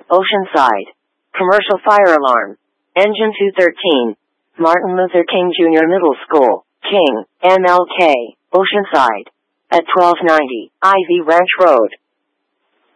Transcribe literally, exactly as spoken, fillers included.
Oceanside. Commercial fire alarm. Engine two thirteen. Martin Luther King Junior Middle School, King, M L K, Oceanside. At twelve ninety, Ivy Ranch Road.